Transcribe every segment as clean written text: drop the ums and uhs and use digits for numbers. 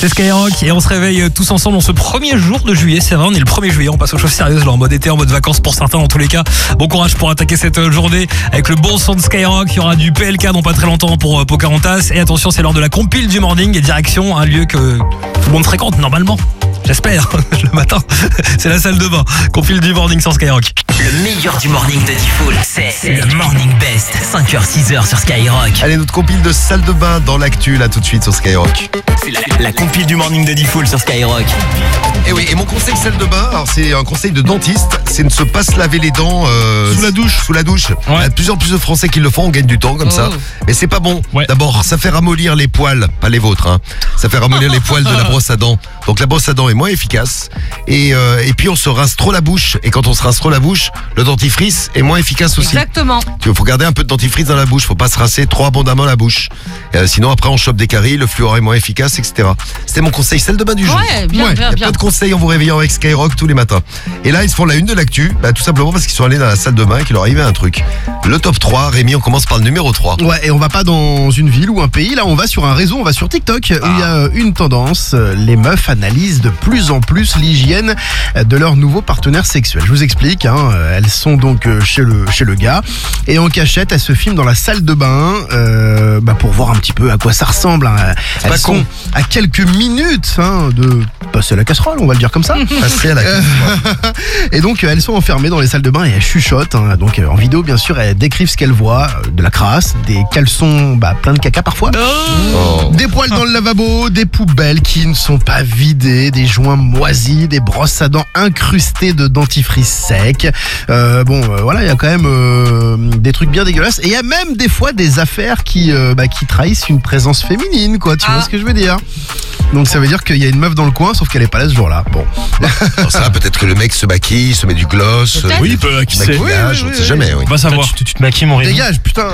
C'est Skyrock et on se réveille tous ensemble en ce premier jour de juillet. C'est vrai, on est le 1er juillet, on passe aux choses sérieuses là, en mode été, en mode vacances pour certains dans tous les cas. Bon courage pour attaquer cette journée avec le bon son de Skyrock. Il y aura du PLK dans pas très longtemps pour Pocahontas. Et attention, c'est l'heure de la compile du morning et direction un lieu que tout le monde fréquente normalement. J'espère, le matin, c'est la salle de bain. Compile du morning sur Skyrock. Le meilleur du morning de Diffoul, c'est le Morning Best, 5h, 6h sur Skyrock. Allez, notre compile de salle de bain dans l'actu, là, tout de suite sur Skyrock. La compile du morning de Diffoul sur Skyrock. Et oui, et mon conseil salle de bain, alors c'est un conseil de dentiste, c'est de ne pas se laver les dents Sous la douche. Sous la douche. Ouais. Il y a de plus en plus de Français qui le font, on gagne du temps comme ça. Mais c'est pas bon. Ouais. D'abord, ça fait ramollir les poils, pas les vôtres, hein. Ça fait ramollir les poils de la brosse à dents. Donc la brosse à dents est moins efficace. Et puis on se rince trop la bouche. Et quand on se rince trop la bouche, le dentifrice est moins efficace aussi. Exactement. Il faut garder un peu de dentifrice dans la bouche. Faut pas se rincer trop abondamment la bouche. Sinon après on chope des caries, le fluor est moins efficace, etc. C'était mon conseil salle de bain du jour. Ouais, bien, Il y a bien. pas de conseils en vous réveillant avec Skyrock tous les matins. Et là ils se font la une de l'actu, tout simplement parce qu'ils sont allés dans la salle de bain et qu'il leur arrivait un truc. Le top 3, Rémi, on commence par le numéro 3. Ouais, et on va pas dans une ville ou un pays, là on va sur un réseau, on va sur TikTok, où il y a une tendance, les meufs analysent de plus en plus l'hygiène de leur nouveau partenaire sexuel. Je vous explique, elles sont donc chez le gars, et en cachette, elles se filment dans la salle de bain, pour voir un petit peu à quoi ça ressemble. Elles pas sont con. à quelques minutes de passer à la casserole, on va le dire comme ça. Passer à la Et donc elles sont enfermées dans les salles de bain et elles chuchotent, donc en vidéo bien sûr, elles décrivent ce qu'elles voient, de la crasse, des caleçons plein de caca parfois, Oh. des poils dans le lavabo, des poubelles qui ne sont pas vidées, des joints moisis, des brosses à dents incrustées de dentifrice sec. Voilà, il y a quand même des trucs bien dégueulasses, et il y a même des fois des affaires qui trahissent une présence féminine, quoi, tu vois ce que je veux dire. Donc ça veut dire qu'il y a une meuf dans le coin, sauf qu'elle est pas là ce jour-là. Bon. Alors ça, peut-être que le mec se maquille, se met du gloss. Peut-être. Oui, qui sait. Maquillage, on ne sait jamais. Oui. On va savoir. Tu te maquilles, mon Rémi. Dégage, putain.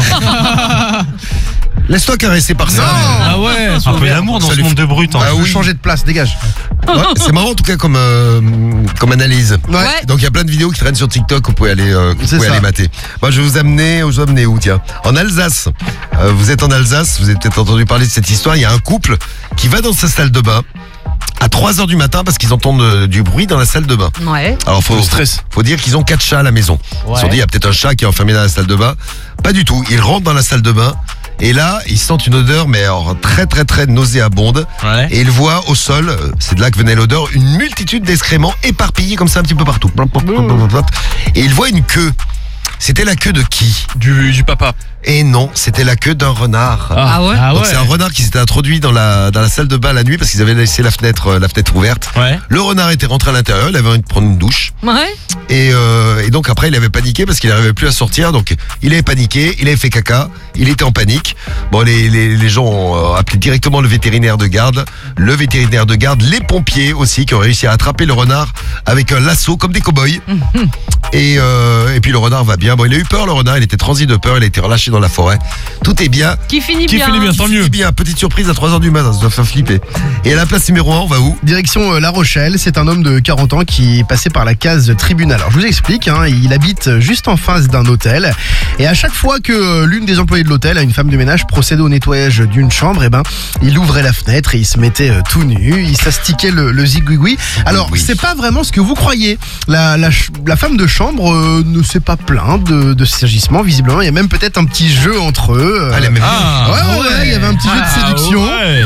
Laisse-toi caresser par ça. Ah ouais, Un peu d'amour dans Ça ce lui monde de brut. Ah Je veux oui. changer de place, dégage. Ouais, c'est marrant en tout cas comme analyse. Ouais. Donc il y a plein de vidéos qui traînent sur TikTok, vous pouvez aller, C'est ça. mater. Moi je vais vous amener où, tiens, en Alsace. Vous êtes en Alsace, vous avez peut-être entendu parler de cette histoire. Il y a un couple qui va dans sa salle de bain à 3h du matin parce qu'ils entendent du bruit dans la salle de bain. Ouais. Alors Le stress. faut dire qu'ils ont 4 chats à la maison. Ils se sont dit il y a peut-être un chat qui est enfermé dans la salle de bain. Pas du tout. Ils rentrent dans la salle de bain et là ils sentent une odeur mais alors très très très nauséabonde. Ouais. Et ils voient au sol, c'est de là que venait l'odeur, une multitude d'excréments éparpillés comme ça un petit peu partout. Et ils voient une queue. C'était la queue de qui? Du papa. Et non, c'était la queue d'un renard. Ah ouais. Donc c'est un renard qui s'était introduit dans la salle de bain la nuit parce qu'ils avaient laissé la fenêtre ouverte. Ouais. Le renard était rentré à l'intérieur, il avait envie de prendre une douche. Ouais. Et donc après il avait paniqué parce qu'il n'arrivait plus à sortir. Donc il avait paniqué, il avait fait caca, il était en panique. Bon, les gens ont appelé directement le vétérinaire de garde. Le vétérinaire de garde, les pompiers aussi qui ont réussi à attraper le renard avec un lasso comme des cow-boys. Et puis le renard va bien. Bon, il a eu peur, le renard, il était transi de peur, il a été relâché dans la forêt. Tout est bien. Qui finit Qui bien. finit bien, tant mieux. C'est bien, petite surprise à 3h du matin, ça doit faire flipper. Et à la place numéro 1, on va où? Direction La Rochelle, c'est un homme de 40 ans qui est passé par la case tribunal. Alors je vous explique, il habite juste en face d'un hôtel, et à chaque fois que l'une des employées de l'hôtel, une femme de ménage, procédait au nettoyage d'une chambre, il ouvrait la fenêtre et il se mettait tout nu, il s'astiquait le zigouigoui. Alors Oui. c'est pas vraiment ce que vous croyez. La femme de chambre ne s'est pas plainte de ces agissements, visiblement. Il y a même peut-être un petit jeu entre eux. Elle aimait bien. Ouais, il y avait un petit jeu de séduction. Ouais.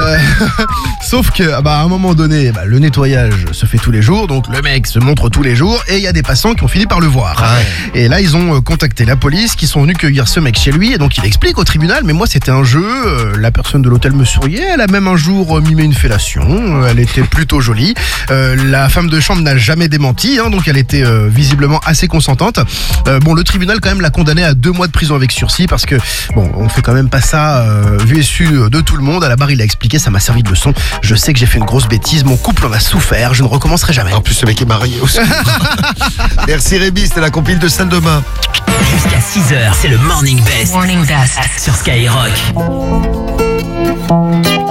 Sauf que à un moment donné, le nettoyage se fait tous les jours, donc le mec se montre tous les jours, et il y a des passants qui ont fini par le voir. Et là ils ont contacté la police, qui sont venus cueillir ce mec chez lui, et donc il explique au tribunal, mais moi c'était un jeu, la personne de l'hôtel me souriait, elle a même un jour mimé une fellation, elle était plutôt jolie, la femme de chambre n'a jamais démenti, donc elle était visiblement assez consentante. Le tribunal quand même l'a condamné à 2 mois de prison avec sursis, parce que on fait quand même pas ça vu et su de tout le monde. À la barre il a expliqué, ça m'a servi de leçon, je sais que j'ai fait une grosse bêtise, mon couple en a souffert, je ne recommencerai jamais. En plus, ce mec est marié aussi. Merci Rémi, c'était la compile de salle de bain. Jusqu'à 6h, c'est le Morning Best Morning Best. sur Skyrock.